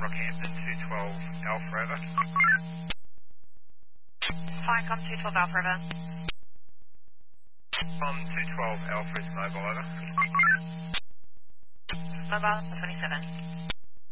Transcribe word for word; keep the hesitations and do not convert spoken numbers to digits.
Rockhampton, two twelve Alpha, over. Finecom two twelve Alpha, over. On two twelve Alpha is mobile, over. Mobile twenty-seven.